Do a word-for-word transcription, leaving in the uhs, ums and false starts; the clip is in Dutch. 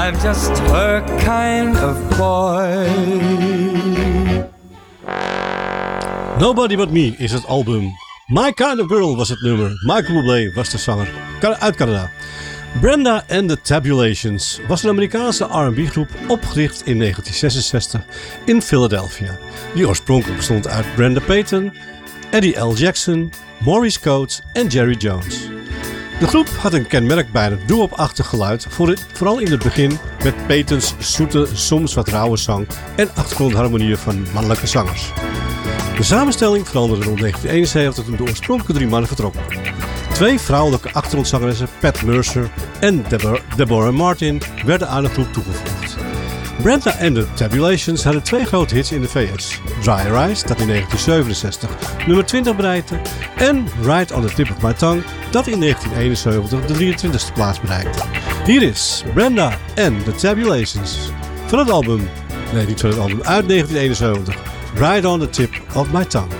I'm just her kind of boy. Nobody But Me is het album. My Kind of Girl was het nummer. Michael Bublé was de zanger uit Canada. Brenda and the Tabulations was een Amerikaanse R en B groep opgericht in negentien zesenzestig in Philadelphia. Die oorspronkelijk bestond uit Brenda Payton, Eddie L. Jackson, Maurice Coates en Jerry Jones. De groep had een kenmerk bijna doo-wop-achtig geluid, vooral in het begin met Paytons zoete, soms wat rauwe zang en achtergrondharmonieën van mannelijke zangers. De samenstelling veranderde rond negentien eenenzeventig toen de oorspronkelijke drie mannen vertrokken. Twee vrouwelijke achtergrondzangeressen, Pat Mercer en Deborah, Deborah Martin, werden aan de groep toegevoegd. Brenda and the Tabulations hadden twee grote hits in de V S. Dry Your Eyes, dat in negentien zevenenzestig nummer twintig bereikte, en Right on the Tip of My Tongue, dat in negentien eenenzeventig de drieëntwintigste plaats bereikte. Hier is Brenda and the Tabulations van het album, nee niet van het album, uit negentien eenenzeventig, Right on the Tip of My Tongue.